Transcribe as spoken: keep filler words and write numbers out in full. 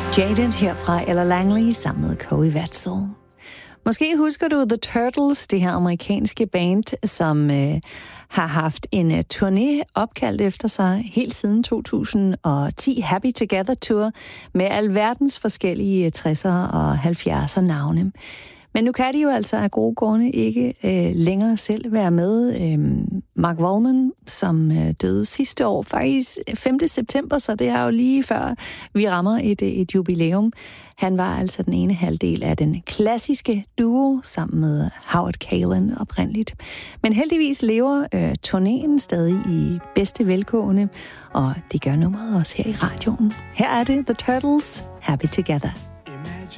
Jaded her fra Ella Langley sammen med Corey Wetzel. Måske husker du The Turtles, det her amerikanske band, som øh, har haft en øh, turné opkaldt efter sig helt siden to tusind og ti, Happy Together Tour, med alverdens forskellige tressere og halvfjerdser navne. Men nu kan de jo altså af gode grunde ikke øh, længere selv være med. Øh, Mark Volman, som øh, døde sidste år, faktisk femte september, så det er jo lige før vi rammer et, et jubilæum. Han var altså den ene halvdel af den klassiske duo sammen med Howard Kaylan oprindeligt. Men heldigvis lever øh, turnéen stadig i bedste velgående, og det gør nummeret også her i radioen. Her er det The Turtles, Happy Together.